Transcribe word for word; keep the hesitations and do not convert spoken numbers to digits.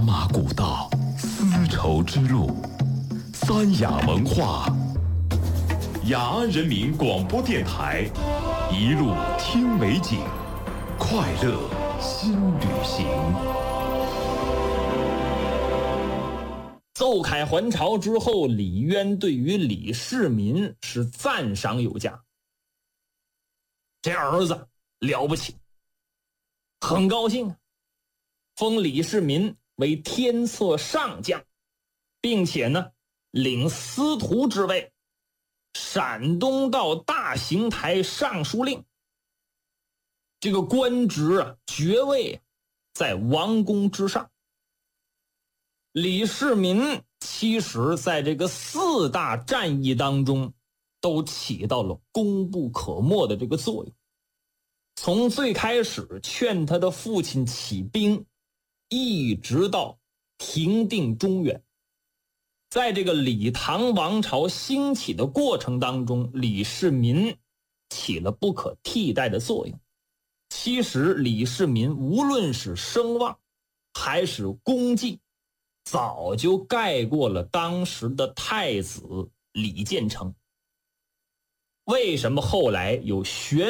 马古道，丝绸之路，三雅文化，雅安人民广播电台，一路听美景，快乐新旅行。 奏凯还朝之后，李渊对于李世民是赞赏有加。这儿子了不起，很高兴啊，封李世民为天策上将，并且呢领司徒之位，陕东道大行台尚书令。这个官职啊，爵位啊，在王公之上。李世民其实在这个四大战役当中都起到了功不可没的这个作用。从最开始劝他的父亲起兵，一直到平定中原，在这个李唐王朝兴起的过程当中，李世民起了不可替代的作用。其实李世民无论是声望还是功绩，早就盖过了当时的太子李建成。为什么后来有玄